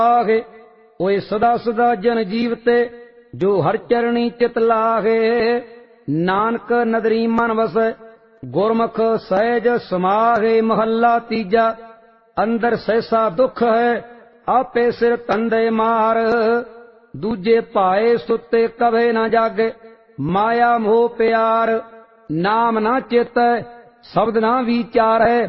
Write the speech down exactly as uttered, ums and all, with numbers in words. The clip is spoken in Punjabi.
ਆਗੇ। ਓਏ ਸਦਾ ਸਦਾ ਜਨ ਜੀਵ ਤੇ ਜੋ ਹਰ ਚਰਣੀ ਚਿਤ ਲਾਗੇ। ਨਾਨਕ ਨਦਰੀ ਮਨ ਵਸੈ ਗੁਰਮੁਖ ਸਹਿਜ ਸਮਾਗੇ। ਮਹੱਲਾ ਤੀਜਾ। ਅੰਦਰ ਸਹਿਸਾ ਦੁੱਖ ਹੈ ਆਪੇ ਸਿਰ ਧੰਦੇ ਮਾਰ। ਦੂਜੇ ਭਾਏ ਸੁੱਤੇ ਕਭੇ ਨਾ ਜਾਗੇ ਮਾਇਆ ਮੋਹ ਪਿਆਰ। ਨਾਮ ਨਾ ਚੇਤੈ ਸ਼ਬਦ ਨਾ ਵਿਚਾਰੈ